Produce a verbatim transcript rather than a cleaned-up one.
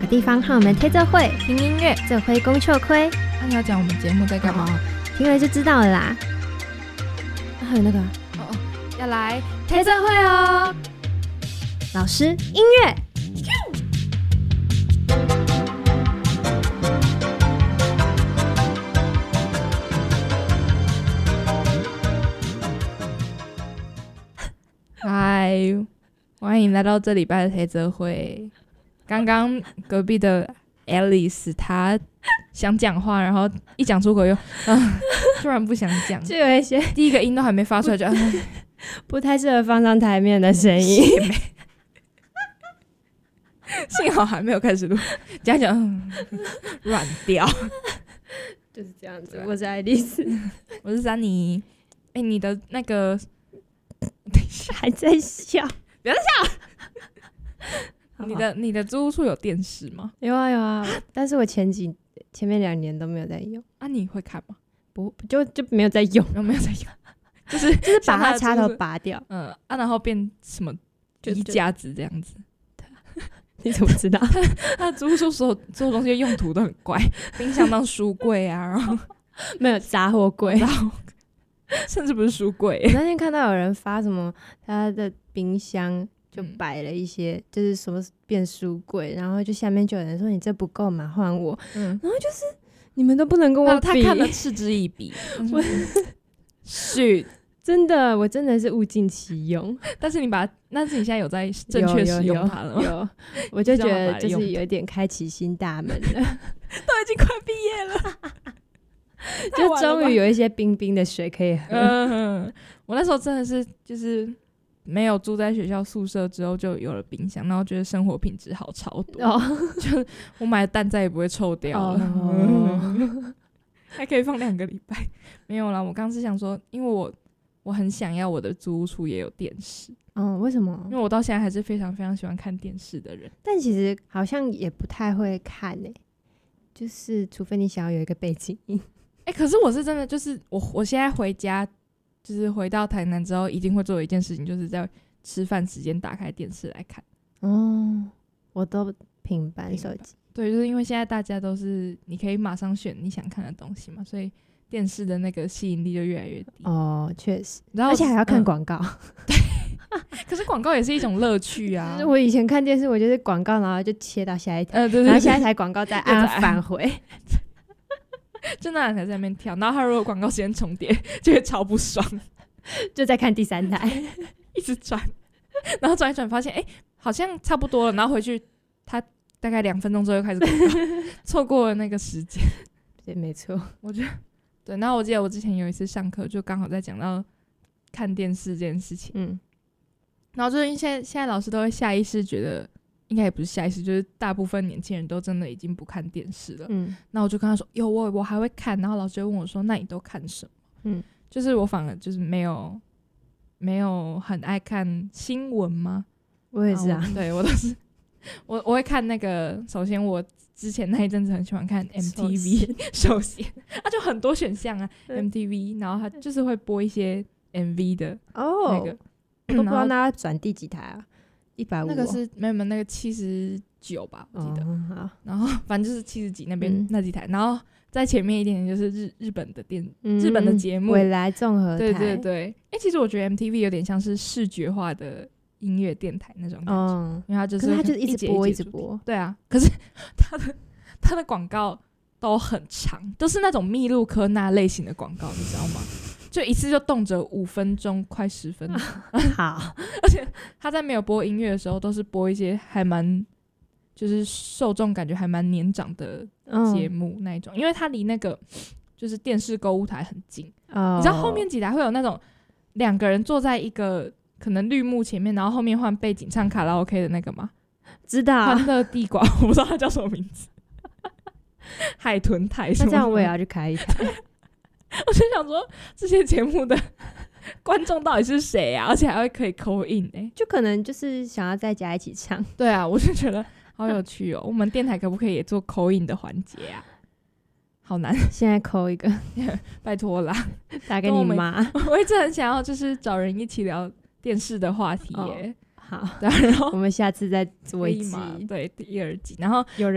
地方和我们贴这会听音乐， 这会公秋亏。 那你要讲我们节目在干嘛？ 哦，听了就知道了啦。啊、还有那个哦哦，要来贴这会哦。 老师，音乐。 嗨，欢迎来到这礼拜的贴这会。刚刚隔壁的 Alice 她想讲话，然后一讲出口又、啊、突然不想讲， 就有一些第一个音都还没发出来就、啊、 不太适合放上台面的声音。 幸好还没有开始录，讲讲软掉， 就是这样子。我是爱丽丝， 我是珊妮。哎、欸，你的那个， 等一下还在笑， 不要再笑。你的你的租屋处有电视吗？ 有啊有啊，但是我前几前面两年都没有在用。 啊，你会看吗？ 不就就没有在用， 没有在用，就是就是把它插头拔掉， 嗯啊，然后变什么衣架子这样子。 你怎么知道？ 他的租屋处所有所有东西的用途都很怪，冰箱当书柜啊，然后没有杂货柜， 甚至不是书柜。 我那天看到有人发什么，他的冰箱就摆了一些，嗯、就是什么变书柜，然后就下面就有人说你这不够嘛，换我。嗯，然后就是你们都不能跟我比， 他看得嗤之以鼻。我是真的，我真的是物尽其用。 但是你把，但是你现在有在正确使用它了吗？ 有，有有我就觉得就是有点开启新大门了，都已经快毕业了。 就终于有一些冰冰的水可以喝。 嗯，我那时候真的是就是没有住在学校宿舍之后就有了冰箱，然后觉得生活品质好超多。哦、就我买的蛋再也不会臭掉了，哦嗯、还可以放两个礼拜。没有啦，我刚是想说，因为我我很想要我的租屋处也有电视。 嗯，为什么？ 因为我到现在还是非常非常喜欢看电视的人， 但其实好像也不太会看诶、欸，就是除非你想要有一个背景音。 哎、欸，可是我是真的，就是我我现在回家，就是回到台南之后，一定会做一件事情，就是在吃饭时间打开电视来看。 哦，我都平板手机。 对，就是因为现在大家都是你可以马上选你想看的东西嘛，所以电视的那个吸引力就越来越低。 哦，确实， 然后而且还要看广告。嗯、 对，可是广告也是一种乐趣啊。 就是我以前看电视，我就是广告，然后就切到下一台， 呃、对对对， 然后下一台广告再按返回。 就那两台在那边跳，然后他如果广告时间重叠，就会超不爽， 就再看第三台， 一直转，然后转一转发现，哎、欸，好像差不多了，然后回去，他大概两分钟之后又开始广告，错过了那个时间。 对，没错， 我觉得对。然后我记得我之前有一次上课，就刚好在讲到看电视这件事情，嗯，然后就是现在现在老师都会下意识觉得。应该也不是下意识，就是大部分年轻人都真的已经不看电视了。嗯，那我就跟他说，有我我还会看，然后老师就问我说，那你都看什么？嗯，就是我反而就是没有没有很爱看新闻吗？ 我也是啊， 啊对我都是我我会看那个，首先我之前那一阵子很喜欢看 M T V， 首先啊就很多选项啊 M T V， 然后他就是会播一些 M V 的哦， 那个， 我都不知道那转第几台啊。一百五， 那个是没有没有那个七十九吧，我记得。 哦、 然后反正就是七十几那边、嗯、那几台，然后在前面一点点就是日日本的电、嗯、日本的节目， 未来综合台。 对对对，哎、欸，其实我觉得 M T V 有点像是视觉化的音乐电台那种感觉，嗯、因为它就是可是它就是一直播一直播。 对啊，可是它的它的广告都很长，都是那种密录科那类型的广告，你知道吗？就一次就动辄五分钟，快十分钟。 好， 而且他在没有播音乐的时候，都是播一些还蛮，就是受众感觉还蛮年长的节目那一种，嗯、因为他离那个就是电视购物台很近。哦、你知道后面几台会有那种两个人坐在一个可能绿幕前面，然后后面换背景唱卡拉 OK 的那个吗？ 知道， 欢乐地瓜，我不知道它叫什么名字。海豚台什么？ 那这样我也要去开一台。 我就想说，这些节目的观众到底是谁啊？而且还会可以 call in 欸， 就可能就是想要在家一起唱。 对啊，我就觉得好有趣哦。我们电台可不可以也做 call in 的环节啊？好难， 现在 call 一个， 拜托啦， 打给你妈。 我一直很想要，就是找人一起聊电视的话题耶。 哦、好， 然后我们下次再做一集， 对，第二集，然后有人。